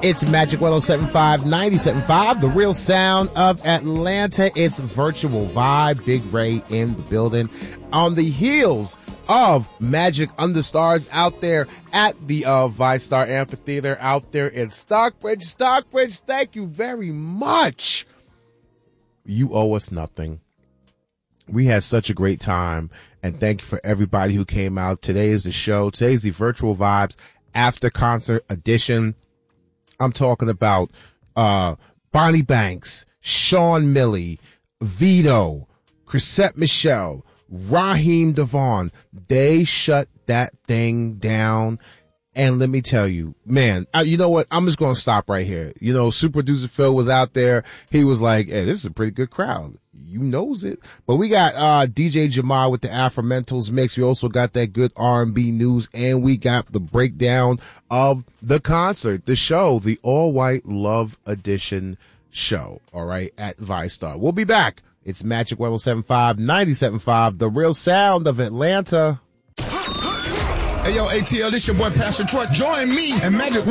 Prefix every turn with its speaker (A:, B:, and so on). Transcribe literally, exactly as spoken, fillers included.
A: It's Magic one oh seven point five, ninety-seven point five, the real sound of Atlanta. It's Virtual Vibe, Big Ray in the building. On the heels of Magic Under Stars out there at the uh, VyStar Amphitheater out there in Stockbridge. Stockbridge, thank you very much. You owe us nothing. We had such a great time, and thank you for everybody who came out. Today is the show. Today is the Virtual Vibes After Concert Edition. I'm talking about uh, Bonnie Banks, Sean Milley, Vito, Chrisette Michelle, Raheem Devon. They shut that thing down. And let me tell you, man, I, you know what? I'm just going to stop right here. You know, Super Producer Phil was out there. He was like, hey, this is a pretty good crowd. You knows it. But we got uh D J Jamal with the Afromentals mix. We also got that good R and B news, and we got the breakdown of the concert, the show, the All White Love Edition show, all right, at VyStar. We'll be back. It's Magic one oh seven point five, ninety-seven point five, the real sound of Atlanta.
B: Hey, yo, A T L, this your boy Pastor Troy. Join me and Magic